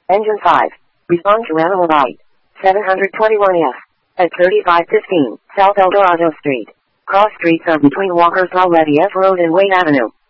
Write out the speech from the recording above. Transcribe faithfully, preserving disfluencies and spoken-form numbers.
Engine five. Respond to animal bite. seven twenty-one F. At thirty-five fifteen, South El Dorado Street. Cross streets are between Walker's Law Letty F. Road and Wade Avenue.